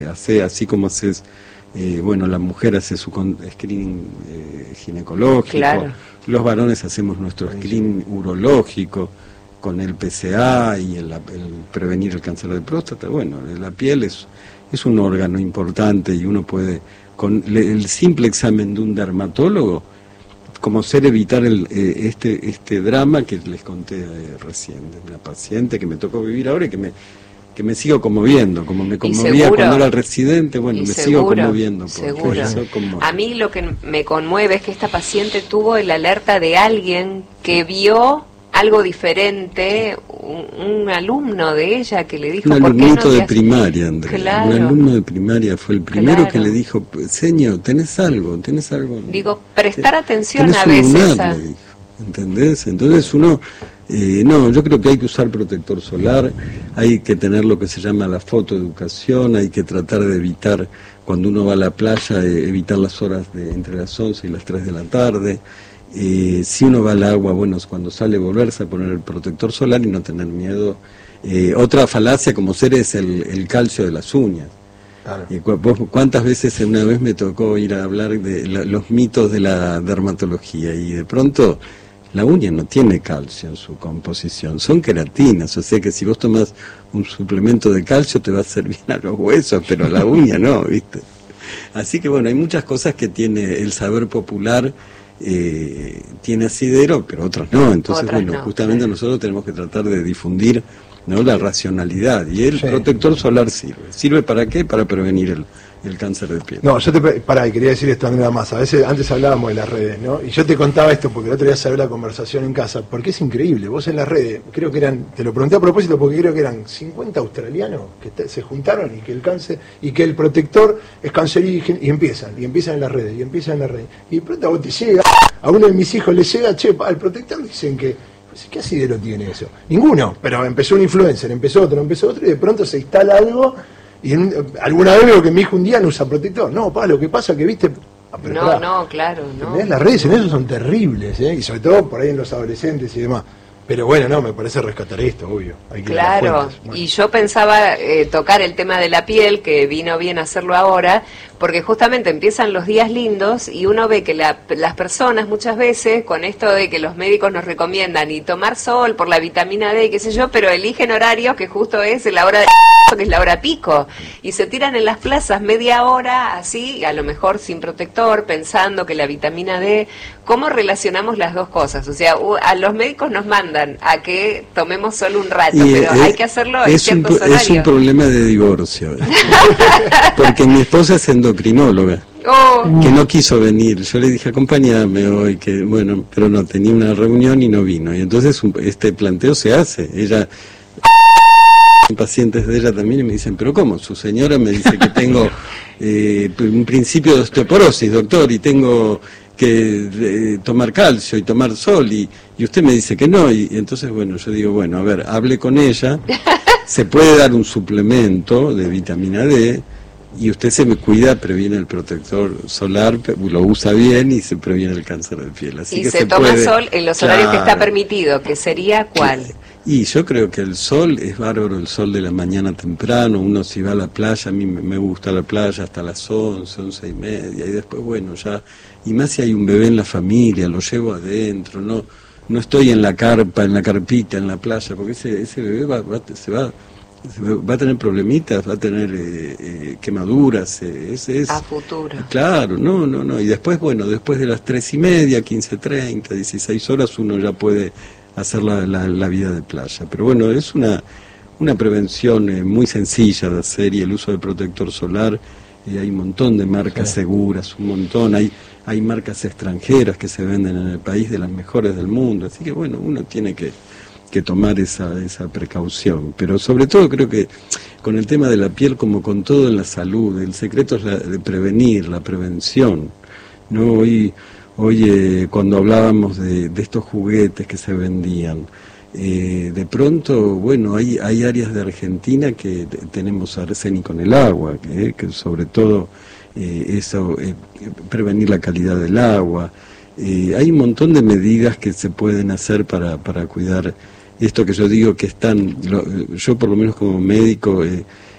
hace, así como haces, bueno, la mujer hace su screening ginecológico, claro. Los varones hacemos nuestro screening urológico con el PSA y el prevenir el cáncer de próstata. Bueno, la piel es un órgano importante y uno puede, con el simple examen de un dermatólogo, como ser evitar este drama que les conté recién, de una paciente que me tocó vivir ahora y que me sigo conmoviendo, como me conmovía cuando era residente, bueno, me sigo conmoviendo. Seguro. A mí lo que me conmueve es que esta paciente tuvo el alerta de alguien que vio algo diferente, un alumno de ella que le dijo... Un alumnito de primaria, Andrea. Claro. Un alumno de primaria fue el primero que le dijo, señor, tenés algo. Digo, prestar atención a veces. Lunar, le dijo, ¿entendés? Entonces uno... no, yo creo que hay que usar protector solar, hay que tener lo que se llama la fotoeducación, hay que tratar de evitar, cuando uno va a la playa, evitar las horas entre las 11 y las 3 de la tarde. Si uno va al agua, bueno, cuando sale volverse a poner el protector solar y no tener miedo. Otra falacia como ser es el calcio de las uñas. Claro. ¿Cuántas veces una vez me tocó ir a hablar de los mitos de la dermatología y de pronto la uña no tiene calcio en su composición, son queratinas, o sea que si vos tomás un suplemento de calcio te va a hacer bien a los huesos, pero a la uña no, ¿viste? Así que bueno, hay muchas cosas que tiene el saber popular, tiene asidero, pero otras no, entonces otras bueno, no, justamente nosotros tenemos que tratar de difundir, ¿no?, la racionalidad, y el protector solar ¿sirve para qué? Para prevenir el cáncer de piel. No, yo quería decir esto, Andrea, más. A veces, antes hablábamos de las redes, ¿no? Y yo te contaba esto porque el otro día salió la conversación en casa, porque es increíble. Vos en las redes, creo que te lo pregunté a propósito porque creo que eran 50 australianos que se juntaron y que el protector es cancerígeno, y empiezan en las redes, y de pronto a vos te llega, a uno de mis hijos le llega, el protector dicen que, ¿qué asidero tiene eso? Ninguno, pero empezó un influencer, empezó otro, y de pronto se instala algo. Y alguna vez veo que mi hijo un día no usa protector. No, lo que pasa que, viste... claro, no. Las redes en eso son terribles, y sobre todo por ahí en los adolescentes y demás. Pero bueno, me parece rescatar esto, obvio. Hay que claro, y yo pensaba tocar el tema de la piel, que vino bien hacerlo ahora, porque justamente empiezan los días lindos y uno ve que las personas muchas veces, con esto de que los médicos nos recomiendan y tomar sol por la vitamina D, qué sé yo, pero eligen horarios que justo es la hora de... que es la hora pico, y se tiran en las plazas media hora así, a lo mejor sin protector, pensando que la vitamina D. ¿Cómo relacionamos las dos cosas? O sea, a los médicos nos mandan a que tomemos solo un rato, pero hay que hacerlo en ciertos horarios. Es un problema de divorcio, porque mi esposa es endocrinóloga, que no quiso venir. Yo le dije, acompáñame hoy, que bueno, pero no, tenía una reunión y no vino, y entonces este planteo se hace. Ella... pacientes de ella también y me dicen, pero ¿cómo? Su señora me dice que tengo un principio de osteoporosis, doctor, y tengo que tomar calcio y tomar sol, y usted me dice que no, y entonces bueno, yo digo, bueno, a ver, hable con ella, se puede dar un suplemento de vitamina D, y usted se me cuida, previene el protector solar, lo usa bien y se previene el cáncer de piel. Así y que se toma sol en los horarios que está permitido, que sería ¿cuál? Y yo creo que el sol es bárbaro, el sol de la mañana temprano. Uno si va a la playa, a mí me gusta la playa hasta las 11 y media, y después bueno, ya, y más si hay un bebé en la familia, lo llevo adentro, no estoy en la carpa, en la carpita, en la playa, porque ese bebé va a tener problemitas, va a tener quemaduras, a futuro. Claro, no, y después, bueno, después de las 3:30, 15:30, 16 horas, uno ya puede hacer la vida de playa. Pero bueno, es una prevención muy sencilla de hacer, y el uso del protector solar, hay un montón de marcas seguras, un montón, hay marcas extranjeras que se venden en el país, de las mejores del mundo, así que bueno, uno tiene que tomar esa precaución, pero sobre todo creo que con el tema de la piel, como con todo en la salud, el secreto es de prevenir, la prevención, ¿no? Hoy cuando hablábamos de estos juguetes que se vendían, de pronto, bueno, hay áreas de Argentina que tenemos arsénico en el agua, que sobre todo prevenir la calidad del agua. Hay un montón de medidas que se pueden hacer para cuidar esto que yo digo que yo por lo menos como médico